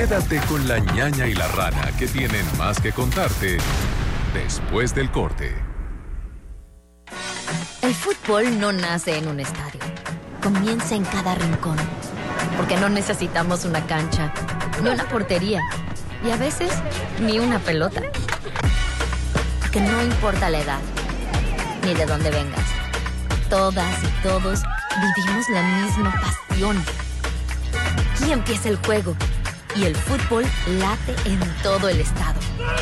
Quédate con la ñaña y la rana, que tienen más que contarte después del corte. El fútbol no nace en un estadio. Comienza en cada rincón. Porque no necesitamos una cancha, ni una portería, y a veces ni una pelota. Porque no importa la edad, ni de dónde vengas. Todas y todos vivimos la misma pasión. Aquí empieza el juego, y el fútbol late en todo el estado.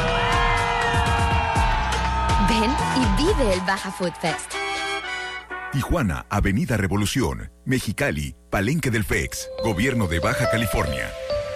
Ven y vive el Baja Food Fest. Tijuana, Avenida Revolución, Mexicali, Palenque del FEX, Gobierno de Baja California.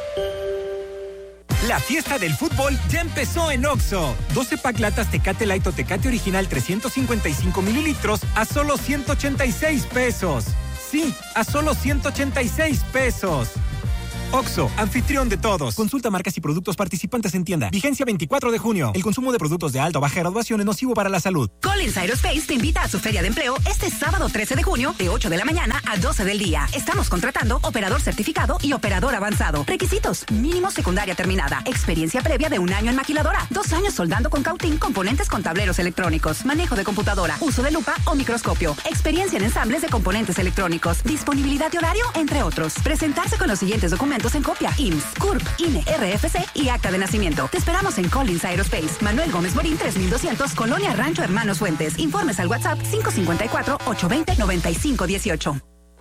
La fiesta del fútbol ya empezó en Oxxo. 12 pack latas Tecate Light o Tecate Original 355 mililitros a solo 186 pesos. Sí, a solo 186 pesos. Oxxo, anfitrión de todos. Consulta marcas y productos participantes en tienda. Vigencia 24 de junio. El consumo de productos de alta o baja graduación es nocivo para la salud. Collins Aerospace te invita a su feria de empleo este sábado 13 de junio de 8 de la mañana a 12 del día. Estamos contratando operador certificado y operador avanzado. Requisitos: mínimo secundaria terminada, experiencia previa de 1 año en maquiladora, 2 años soldando con cautín componentes con tableros electrónicos, manejo de computadora, uso de lupa o microscopio, experiencia en ensambles de componentes electrónicos, disponibilidad de horario, entre otros. Presentarse con los siguientes documentos en copia: IMSS, CURP, INE, RFC y acta de nacimiento. Te esperamos en Collins Aerospace, Manuel Gómez Morín 3200, Colonia Rancho Hermanos Fuentes. Informes al WhatsApp 554-820-9518.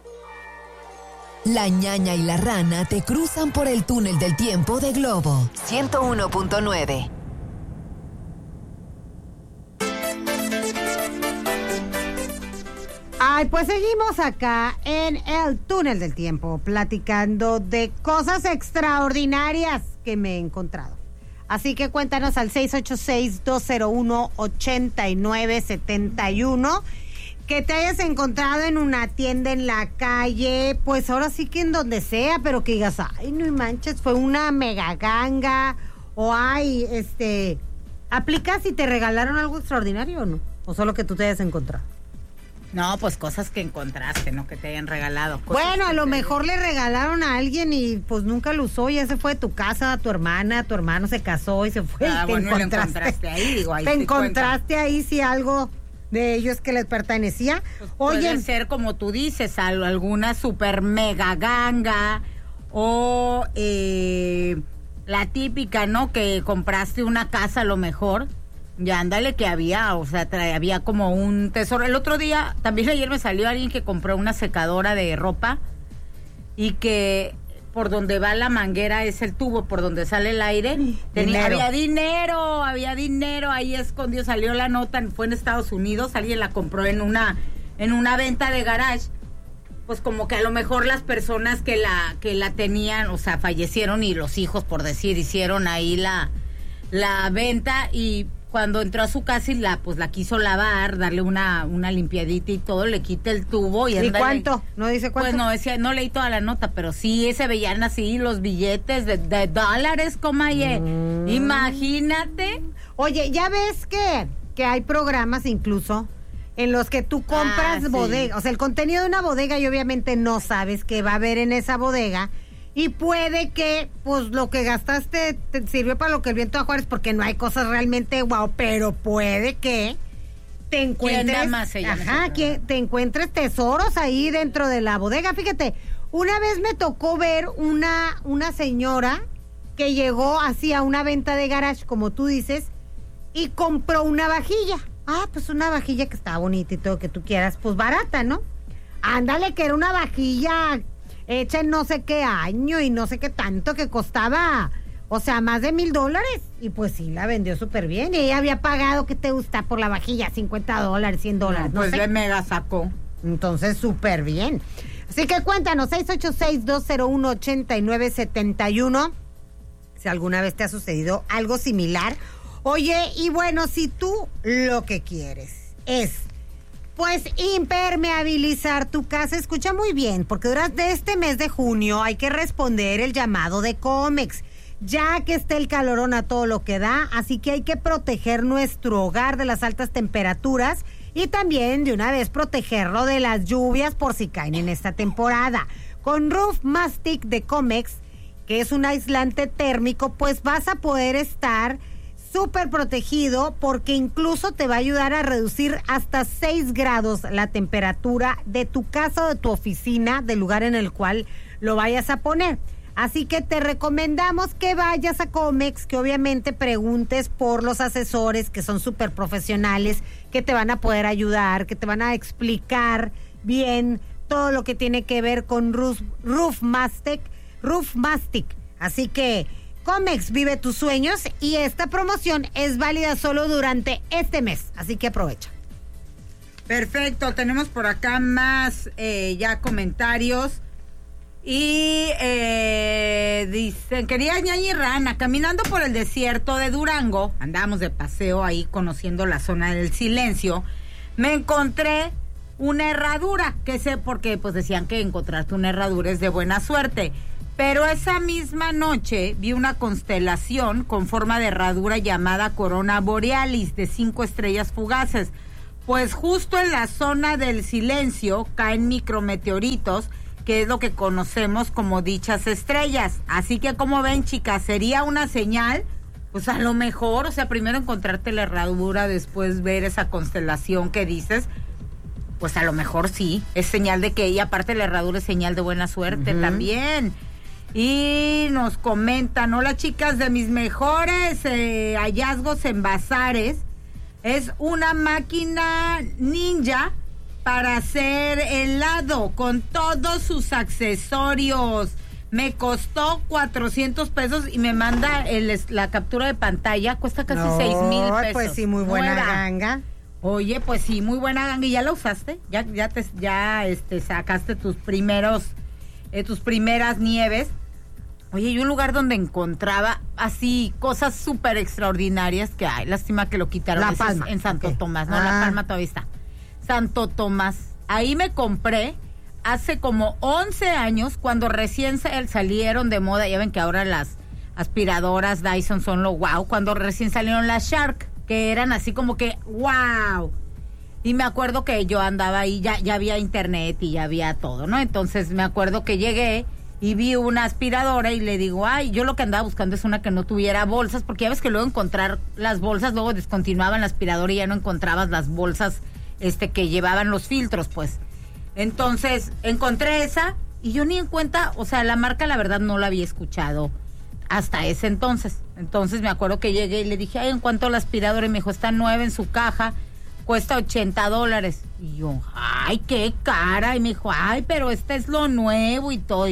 La ñaña y la rana te cruzan por el túnel del tiempo de Globo 101.9. Ay, pues seguimos acá en el túnel del tiempo, platicando de cosas extraordinarias que me he encontrado. Así que cuéntanos al 686-201-8971 que te hayas encontrado en una tienda, en la calle, pues ahora sí que en donde sea, pero que digas, ay, no manches, fue una mega ganga, o ay, ¿aplicas si te regalaron algo extraordinario o no? ¿O solo que tú te hayas encontrado? No, pues cosas que encontraste, no que te hayan regalado. Bueno, a lo mejor le regalaron a alguien y pues nunca lo usó, ya se fue de tu casa, tu hermana, tu hermano se casó y se fue. Ah, y te bueno, encontraste ahí, digo, ahí te sí encontraste cuenta. ahí si algo de ellos que les pertenecía. Pues oye, puede ser como tú dices, alguna super mega ganga o la típica, ¿no? Que compraste una casa a lo mejor. Ya ándale que había, o sea, había como un tesoro. El otro día, también ayer me salió alguien que compró una secadora de ropa y que por donde va la manguera es el tubo por donde sale el aire. Había dinero ahí escondido. Salió la nota, fue en Estados Unidos, alguien la compró en una venta de garage. Pues como que a lo mejor las personas que la tenían, o sea, fallecieron y los hijos, por decir, hicieron ahí la venta y cuando entró a su casa y la quiso lavar, darle una limpiadita y todo, le quita el tubo y ¿y cuánto? ¿No dice cuánto? Pues no decía, no leí toda la nota, pero sí se veían así los billetes de dólares, comaye. Imagínate. Oye, ya ves que hay programas incluso en los que tú compras bodega, o sea, el contenido de una bodega y obviamente no sabes qué va a haber en esa bodega. Y puede que, pues, lo que gastaste te sirvió para lo que el viento a Juárez, porque no hay cosas realmente guau, pero puede que te encuentres, que te encuentres tesoros ahí dentro de la bodega. Fíjate, una vez me tocó ver una señora que llegó así a una venta de garage, como tú dices, y compró una vajilla. Ah, pues una vajilla que estaba bonita y todo, que tú quieras, pues barata, ¿no? Ándale, que era una vajilla hecha en no sé qué año y no sé qué tanto, que costaba, o sea, más de $1,000, y pues sí, la vendió súper bien, y ella había pagado, ¿qué te gusta por la vajilla? $50, $100, no pues sé. le mega sacó. Entonces, súper bien. Así que cuéntanos, 686-201-8971, si alguna vez te ha sucedido algo similar. Oye, y bueno, si tú lo que quieres es, pues, impermeabilizar tu casa, escucha muy bien, porque durante este mes de junio hay que responder el llamado de Comex, ya que está el calorón a todo lo que da, así que hay que proteger nuestro hogar de las altas temperaturas y también de una vez protegerlo de las lluvias por si caen en esta temporada. Con Roof Mastic de Comex que es un aislante térmico, pues vas a poder estar súper protegido porque incluso te va a ayudar a reducir hasta 6 grados la temperatura de tu casa o de tu oficina, del lugar en el cual lo vayas a poner. Así que te recomendamos que vayas a Comex, que obviamente preguntes por los asesores que son súper profesionales, que te van a poder ayudar, que te van a explicar bien todo lo que tiene que ver con Roof Mastic. Así que Comex, vive tus sueños, y esta promoción es válida solo durante este mes, así que aprovecha. Perfecto, tenemos por acá más ya comentarios. Y dicen, querida ñaña y rana, caminando por el desierto de Durango, andábamos de paseo ahí conociendo la zona del silencio, me encontré una herradura, que sé porque pues decían que encontrarte una herradura es de buena suerte. Pero esa misma noche vi una constelación con forma de herradura llamada Corona Borealis de 5 estrellas fugaces. Pues justo en la zona del silencio caen micrometeoritos, que es lo que conocemos como dichas estrellas. Así que, como ven, chicas, sería una señal, pues a lo mejor, o sea, primero encontrarte la herradura, después ver esa constelación que dices, pues a lo mejor sí, es señal de que, y aparte la herradura es señal de buena suerte también. Y nos comentan, hola chicas, de mis mejores hallazgos en bazares es una máquina ninja para hacer helado con todos sus accesorios. Me costó 400 pesos y me manda la captura de pantalla, cuesta casi 6,000 pesos. Pues sí, muy buena ganga. Oye, pues sí, muy buena ganga. ¿Y ya la usaste? ¿Ya sacaste tus primeras nieves? Oye, y un lugar donde encontraba así cosas súper extraordinarias que hay. Lástima que lo quitaron. La Palma. En Santo Tomás. No, La Palma todavía está. Santo Tomás. Ahí me compré hace como 11 años, cuando recién salieron de moda. Ya ven que ahora las aspiradoras Dyson son lo wow. Cuando recién salieron las Shark, que eran así como que wow. Y me acuerdo que yo andaba ahí, ya había internet y ya había todo, ¿no? Entonces me acuerdo que llegué y vi una aspiradora y le digo, ay, yo lo que andaba buscando es una que no tuviera bolsas, porque ya ves que luego encontrar las bolsas, luego descontinuaban la aspiradora y ya no encontrabas las bolsas que llevaban los filtros, pues. Entonces, encontré esa y yo ni en cuenta, o sea, la marca la verdad no la había escuchado hasta ese entonces. Entonces me acuerdo que llegué y le dije, ay, ¿en cuánto la aspiradora? Y me dijo, está 9 en su caja, cuesta $80. Y yo, ay, qué cara. Y me dijo, ay, pero este es lo nuevo y todo.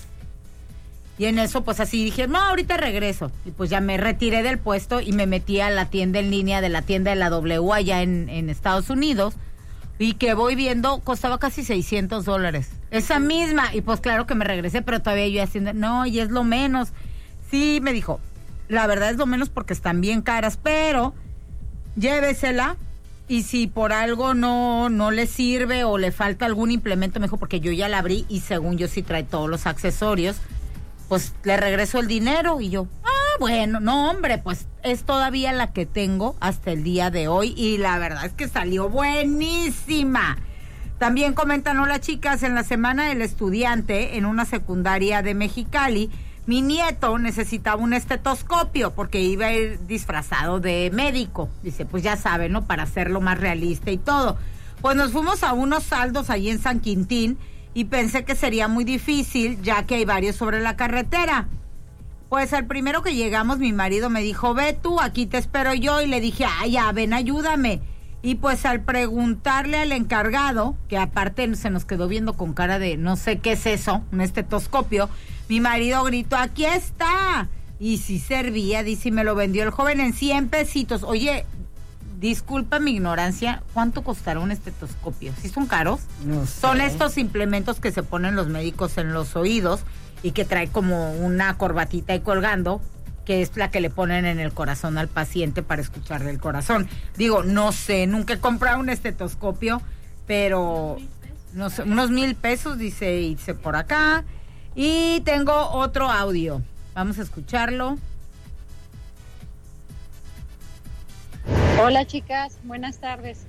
Y en eso, pues así dije, no, ahorita regreso. Y pues ya me retiré del puesto y me metí a la tienda en línea de la tienda de la W allá en Estados Unidos. Y que voy viendo, costaba casi $600. Esa misma. Y pues claro que me regresé, pero todavía yo haciendo, no, y es lo menos. Sí, me dijo, la verdad es lo menos porque están bien caras, pero llévesela. Y si por algo no le sirve o le falta algún implemento, me dijo, porque yo ya la abrí y según yo sí trae todos los accesorios, pues le regreso el dinero. Y yo, bueno, no hombre, pues es todavía la que tengo hasta el día de hoy y la verdad es que salió buenísima. También comentan, hola chicas, en la semana del estudiante en una secundaria de Mexicali, mi nieto necesitaba un estetoscopio porque iba a ir disfrazado de médico. Dice, pues ya saben, ¿no? Para hacerlo más realista y todo. Pues nos fuimos a unos saldos allí en San Quintín y pensé que sería muy difícil ya que hay varios sobre la carretera. Pues al primero que llegamos mi marido me dijo, ve tú, aquí te espero yo. Y le dije, ya, ven, ayúdame. Y pues al preguntarle al encargado, que aparte se nos quedó viendo con cara de no sé qué es eso, un estetoscopio, mi marido gritó, aquí está. Y sí servía, dice, y me lo vendió el joven en 100 pesitos. Oye, disculpa mi ignorancia, ¿cuánto costará un estetoscopio? ¿Sí son caros? No sé. Son estos implementos que se ponen los médicos en los oídos y que trae como una corbatita ahí colgando, que es la que le ponen en el corazón al paciente para escucharle el corazón. Digo, no sé, nunca he comprado un estetoscopio, pero no sé, unos 1,000 pesos, dice por acá. Y tengo otro audio, vamos a escucharlo. Hola chicas, buenas tardes.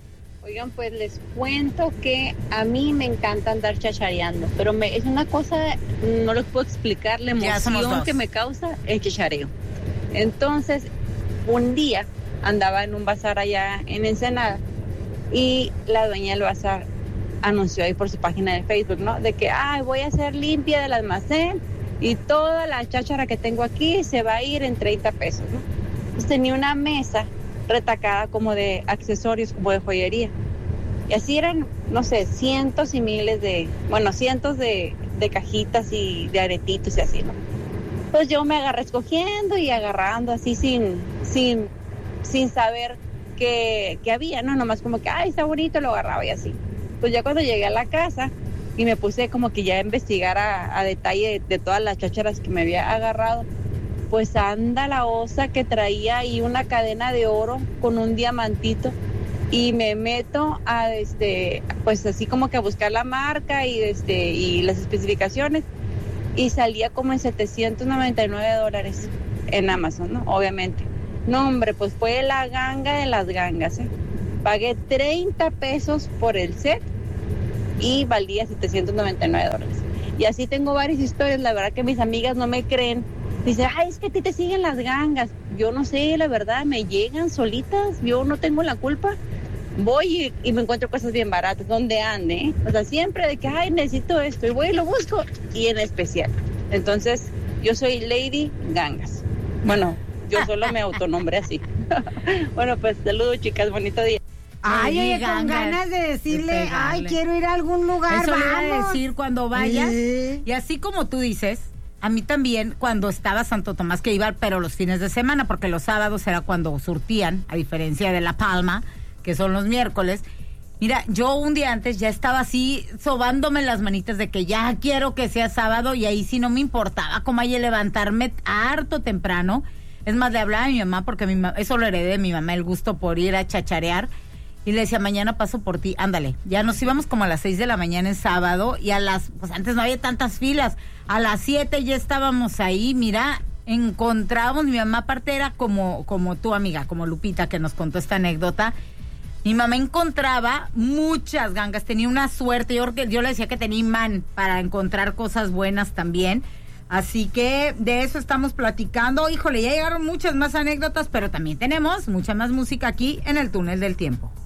Oigan, pues les cuento que a mí me encanta andar chachareando, pero es una cosa, no les puedo explicar la emoción que me causa el chachareo. Entonces, un día andaba en un bazar allá en Ensenada y la dueña del bazar anunció ahí por su página de Facebook, ¿no? De que, voy a hacer limpia del almacén y toda la cháchara que tengo aquí se va a ir en 30 pesos, ¿no? Pues tenía una mesa retacada como de accesorios, como de joyería. Y así eran, no sé, cientos de cajitas y de aretitos y así, ¿no? Pues yo me agarré escogiendo y agarrando así sin saber qué había, ¿no? Nomás como que, está bonito, lo agarraba y así. Pues ya cuando llegué a la casa y me puse como que ya a investigar a detalle de todas las chácharas que me había agarrado, pues anda la osa que traía ahí una cadena de oro con un diamantito y me meto a pues así como que a buscar la marca y las especificaciones y salía como en $799 en Amazon, ¿no? Obviamente. No, hombre, pues fue la ganga de las gangas, ¿eh? Pagué 30 pesos por el set y valía $799. Y así tengo varias historias, la verdad que mis amigas no me creen. Dice, es que a ti te siguen las gangas. Yo no sé, la verdad, me llegan solitas, yo no tengo la culpa. Voy y me encuentro cosas bien baratas, donde ande, ¿eh? O sea, siempre de que, necesito esto, y voy y lo busco, y en especial. Entonces, yo soy Lady Gangas. Bueno, yo solo me autonombré así. Bueno, pues, saludos, chicas, bonito día. Oye, con ganas de decirle, quiero ir a algún lugar, eso le iba a decir cuando vayas. Y así como tú dices, a mí también, cuando estaba Santo Tomás, que iba, pero los fines de semana, porque los sábados era cuando surtían, a diferencia de La Palma, que son los miércoles. Mira, yo un día antes ya estaba así, sobándome las manitas de que ya quiero que sea sábado, y ahí sí no me importaba como hay levantarme harto temprano. Es más, le hablaba a mi mamá, porque eso lo heredé de mi mamá, el gusto por ir a chacharear. Y le decía, mañana paso por ti, ándale. Ya nos íbamos como a las 6 de la mañana en sábado y pues antes no había tantas filas. A las 7 ya estábamos ahí, mira, encontrábamos, mi mamá aparte era como tu amiga, como Lupita, que nos contó esta anécdota. Mi mamá encontraba muchas gangas, tenía una suerte, yo le decía que tenía imán para encontrar cosas buenas también. Así que de eso estamos platicando. Híjole, ya llegaron muchas más anécdotas, pero también tenemos mucha más música aquí en el Túnel del Tiempo.